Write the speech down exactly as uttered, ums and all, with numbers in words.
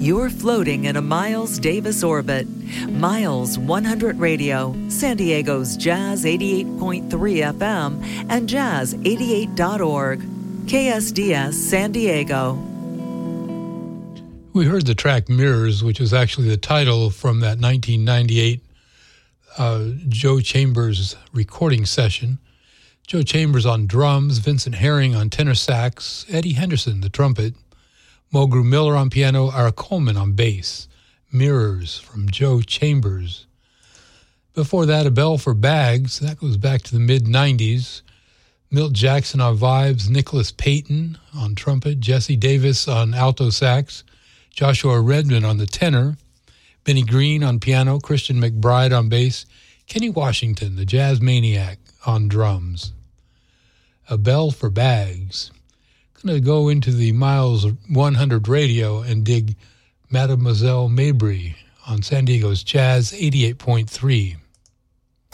You're floating in a Miles Davis orbit. Miles one hundred Radio, San Diego's Jazz eighty-eight point three F M and jazz eighty-eight dot org. K S D S San Diego. We heard the track Mirrors, which was actually the title from that nineteen ninety-eight uh, Joe Chambers recording session. Joe Chambers on drums, Vincent Herring on tenor sax, Eddie Henderson, the trumpet, Mulgrew Miller on piano, Ira Coleman on bass. Mirrors from Joe Chambers. Before that, A Bell for Bags. That goes back to the mid-nineties. Milt Jackson on vibes, Nicholas Payton on trumpet, Jesse Davis on alto sax, Joshua Redman on the tenor, Benny Green on piano, Christian McBride on bass, Kenny Washington, the jazz maniac, on drums. A Bell for Bags. Going to go into the Miles one hundred Radio and dig Mademoiselle Mabry on San Diego's Jazz eighty-eight point three.